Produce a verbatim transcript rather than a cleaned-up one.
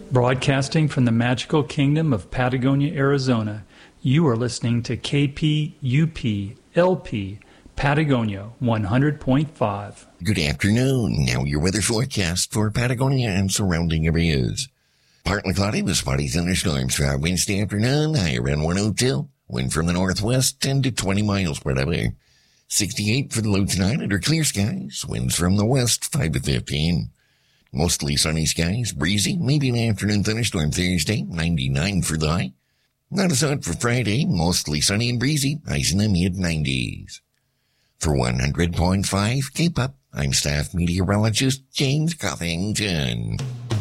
Broadcasting from the magical kingdom of Patagonia, Arizona, you are listening to K P U P L P Patagonia one hundred point five. Good afternoon. Now your weather forecast for Patagonia and surrounding areas. Partly cloudy with spotty thunderstorms for our Wednesday afternoon. High around one oh two. Wind from the northwest ten to twenty miles per hour. sixty-eight for the low tonight under clear skies. Winds from the west five to fifteen. Mostly sunny skies, breezy, maybe an afternoon thunderstorm Thursday, ninety-nine for the high. Not as hot for Friday, mostly sunny and breezy, highs in the mid nineties. For one hundred point five K-Pop, I'm staff meteorologist James Covington.